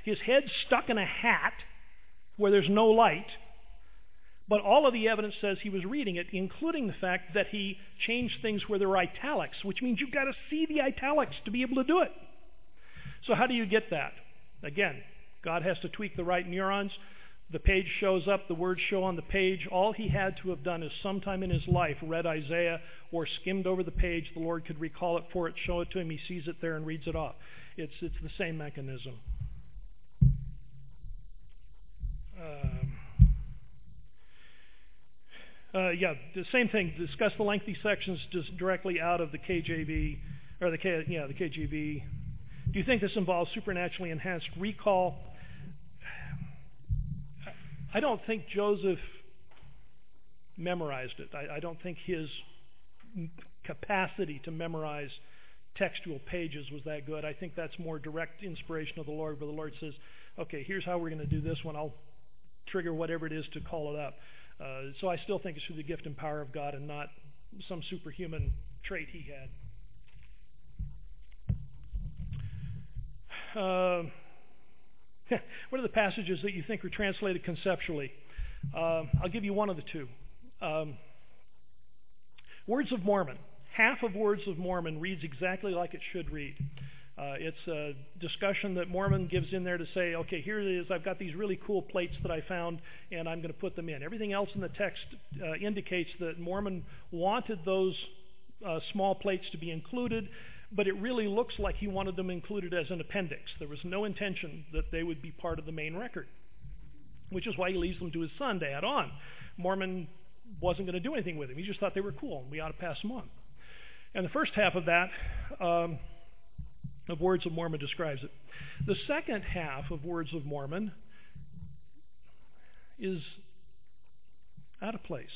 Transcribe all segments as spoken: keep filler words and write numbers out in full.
His head's stuck in a hat where there's no light. But all of the evidence says he was reading it, including the fact that he changed things where there were italics, which means you've got to see the italics to be able to do it. So how do you get that? Again, God has to tweak the right neurons. The page shows up, the words show on the page. All he had to have done is sometime in his life read Isaiah or skimmed over the page. The Lord could recall it for it, show it to him. He sees it there and reads it off. It's, it's the same mechanism. Um, Uh, yeah, the same thing. Discuss the lengthy sections just directly out of the K J V, or the K, yeah, the K J V. Do you think this involves supernaturally enhanced recall? I don't think Joseph memorized it. I, I don't think his capacity to memorize textual pages was that good. I think that's more direct inspiration of the Lord, where the Lord says, okay, here's how we're going to do this one. I'll trigger whatever it is to call it up. Uh, so I still think it's through the gift and power of God and not some superhuman trait he had. Uh, what are the passages that you think are translated conceptually? Uh, I'll give you one of the two. Um, Words of Mormon. Half of Words of Mormon reads exactly like it should read. Uh, it's a discussion that Mormon gives in there to say, okay, here it is. I've got these really cool plates that I found, and I'm going to put them in. Everything else in the text uh, indicates that Mormon wanted those uh, small plates to be included, but it really looks like he wanted them included as an appendix. There was no intention that they would be part of the main record, which is why he leaves them to his son to add on. Mormon wasn't going to do anything with them. He just thought they were cool, and we ought to pass them on. And the first half of that... Um, of Words of Mormon describes it. The second half of Words of Mormon is out of place.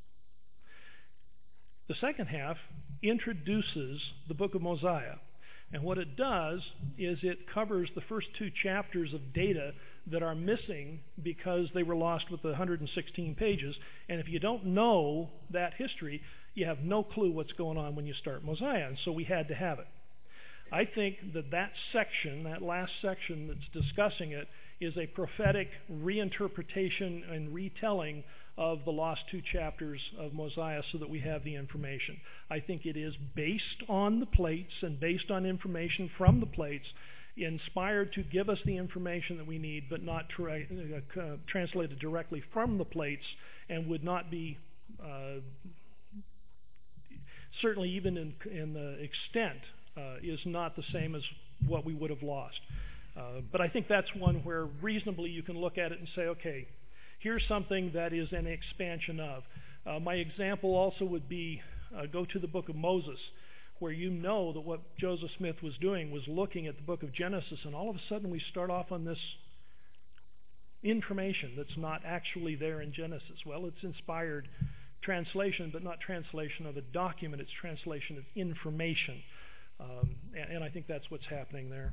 The second half introduces the book of Mosiah. And what it does is it covers the first two chapters of data that are missing because they were lost with the one hundred sixteen pages. And if you don't know that history, you have no clue what's going on when you start Mosiah. And so we had to have it. I think that that section, that last section that's discussing it, is a prophetic reinterpretation and retelling of the lost two chapters of Mosiah so that we have the information. I think it is based on the plates and based on information from the plates, inspired to give us the information that we need, but not tra- uh, translated directly from the plates, and would not be, uh, certainly even in, in the extent, Uh, is not the same as what we would have lost. Uh, but I think that's one where reasonably you can look at it and say, okay, here's something that is an expansion of. Uh, my example also would be uh, go to the book of Moses, where you know that what Joseph Smith was doing was looking at the book of Genesis, and all of a sudden we start off on this information that's not actually there in Genesis. Well, it's inspired translation, but not translation of a document. It's translation of information. Um, and, and I think that's what's happening there.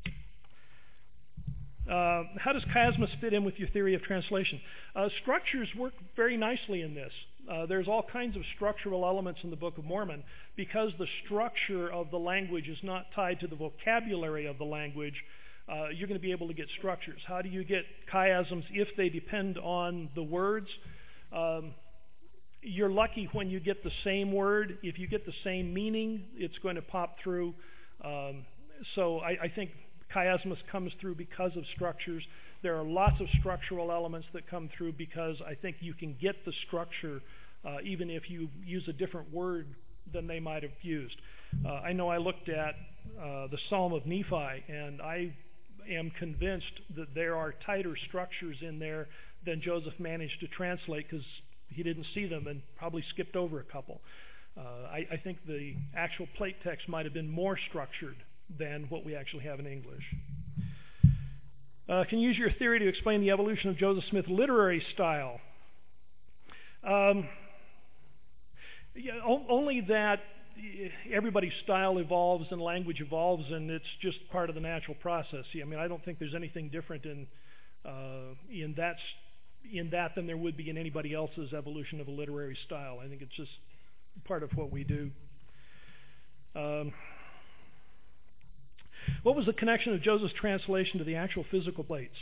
Uh, how does chiasmus fit in with your theory of translation? Uh, structures work very nicely in this. Uh, there's all kinds of structural elements in the Book of Mormon. Because the structure of the language is not tied to the vocabulary of the language, uh, you're going to be able to get structures. How do you get chiasms if they depend on the words? Um, You're lucky when you get the same word. If you get the same meaning, it's going to pop through. Um, so I, I think chiasmus comes through because of structures. There are lots of structural elements that come through because I think you can get the structure uh, even if you use a different word than they might have used. Uh, I know I looked at uh, the Psalm of Nephi, and I am convinced that there are tighter structures in there than Joseph managed to translate, because he didn't see them and probably skipped over a couple. Uh, I, I think the actual plate text might have been more structured than what we actually have in English. Uh, can you use your theory to explain the evolution of Joseph Smith's literary style? Um, yeah, o- only that everybody's style evolves and language evolves, and it's just part of the natural process. I mean, I don't think there's anything different in uh, in that in that than there would be in anybody else's evolution of a literary style. I think it's just part of what we do. Um, What was the connection of Joseph's translation to the actual physical plates?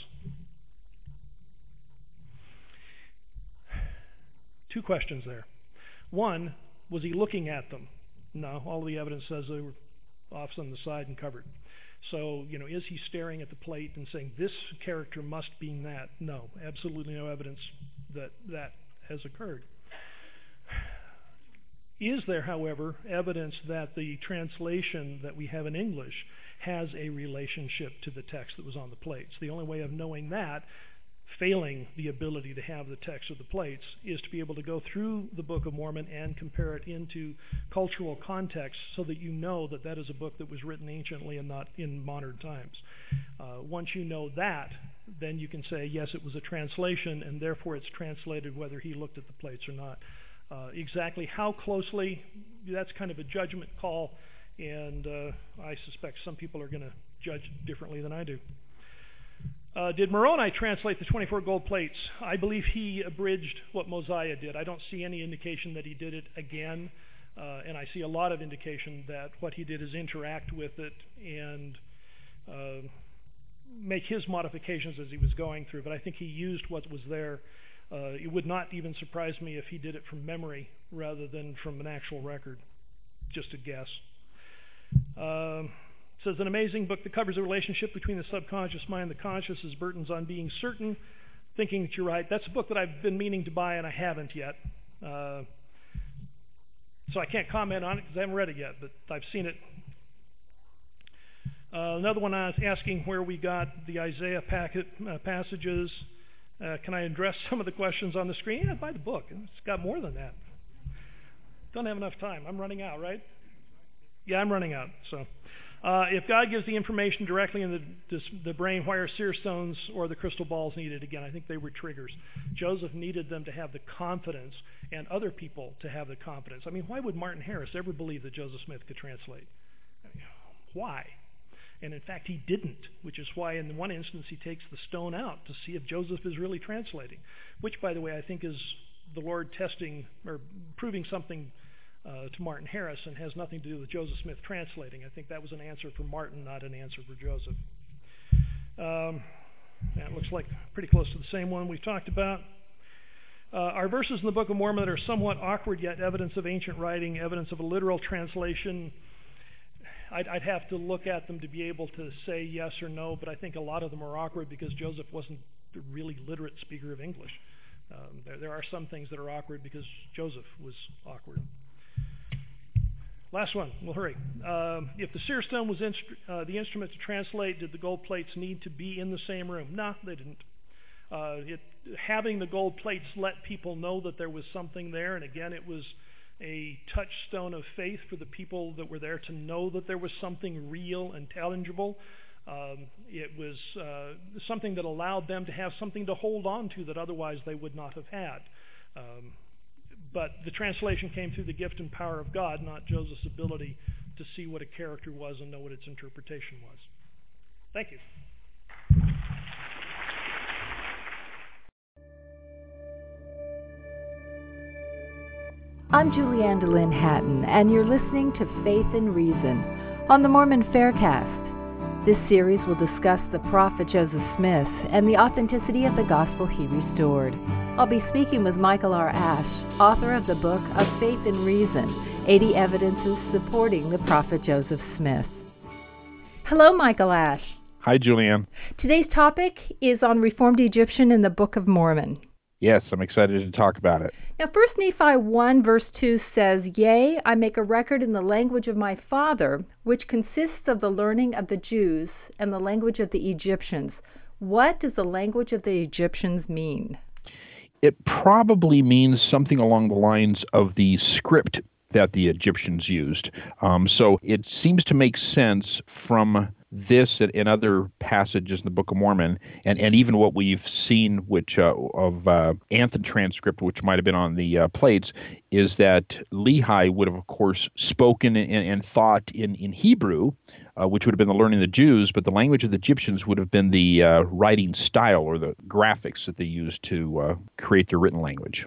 Two questions there. One, was he looking at them? No, all the evidence says they were off on the side and covered. So, you know, is he staring at the plate and saying, this character must be that? No, absolutely no evidence that that has occurred. Is there, however, evidence that the translation that we have in English has a relationship to the text that was on the plates? The only way of knowing that, failing the ability to have the text of the plates, is to be able to go through the Book of Mormon and compare it into cultural context so that you know that that is a book that was written anciently and not in modern times. Uh, once you know that, then you can say, yes, it was a translation, and therefore it's translated whether he looked at the plates or not. Uh, exactly how closely, that's kind of a judgment call, and uh, I suspect some people are going to judge differently than I do. Uh, did Moroni translate the twenty-four gold plates? I believe he abridged what Mosiah did. I don't see any indication that he did it again, uh, and I see a lot of indication that what he did is interact with it and uh, make his modifications as he was going through, but I think he used what was there. Uh, it would not even surprise me if he did it from memory rather than from an actual record. Just a guess. Uh, says, an amazing book that covers the relationship between the subconscious mind and the conscious is Burton's On Being Certain, Thinking That You're Right. That's a book that I've been meaning to buy and I haven't yet. Uh, so I can't comment on it because I haven't read it yet, but I've seen it. Uh, another one I was asking where we got the Isaiah packet, uh, passages. Uh, can I address some of the questions on the screen? Yeah, buy the book. It's got more than that. Don't have enough time. I'm running out, right? Yeah, I'm running out. So, uh, if God gives the information directly in the, this, the brain, why are seer stones or the crystal balls needed? Again, I think they were triggers. Joseph needed them to have the confidence, and other people to have the confidence. I mean, why would Martin Harris ever believe that Joseph Smith could translate? I mean, why? And in fact, he didn't, which is why in one instance he takes the stone out to see if Joseph is really translating, which, by the way, I think is the Lord testing or proving something uh, to Martin Harris and has nothing to do with Joseph Smith translating. I think that was an answer for Martin, not an answer for Joseph. Um, that looks like pretty close to the same one we've talked about. Uh, our verses in the Book of Mormon that are somewhat awkward, yet evidence of ancient writing, evidence of a literal translation. I'd, I'd have to look at them to be able to say yes or no, but I think a lot of them are awkward because Joseph wasn't a really literate speaker of English. Um, there, there are some things that are awkward because Joseph was awkward. Last one, we'll hurry. Um, if the seer stone was instru- uh, the instrument to translate, did the gold plates need to be in the same room? No, they didn't. Uh, it, having the gold plates let people know that there was something there, and again, it was a touchstone of faith for the people that were there to know that there was something real and tangible. Um, it was uh, something that allowed them to have something to hold on to that otherwise they would not have had. Um, but the translation came through the gift and power of God, not Joseph's ability to see what a character was and know what its interpretation was. Thank you. I'm Julianne DeLynn Hatton, and you're listening to Faith and Reason on the Mormon Faircast. This series will discuss the prophet Joseph Smith and the authenticity of the gospel he restored. I'll be speaking with Michael R. Ash, author of the book of Faith and Reason, eighty Evidences Supporting the Prophet Joseph Smith. Hello, Michael Ash. Hi, Julianne. Today's topic is on Reformed Egyptian in the Book of Mormon. Yes, I'm excited to talk about it. Now, First Nephi one verse two says, Yea, I make a record in the language of my father, which consists of the learning of the Jews and the language of the Egyptians. What does the language of the Egyptians mean? It probably means something along the lines of the script that the Egyptians used. Um, so it seems to make sense from this and other passages in the Book of Mormon, and, and even what we've seen, which uh, of uh, Anthon transcript, which might have been on the uh, plates, is that Lehi would have, of course, spoken and, and thought in, in Hebrew, uh, which would have been the learning of the Jews, but the language of the Egyptians would have been the uh, writing style or the graphics that they used to uh, create their written language.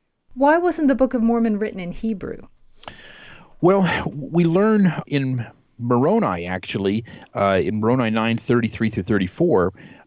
Why wasn't the Book of Mormon written in Hebrew? Well, we learn in Moroni, actually, uh, in Moroni nine thirty-three through thirty-four,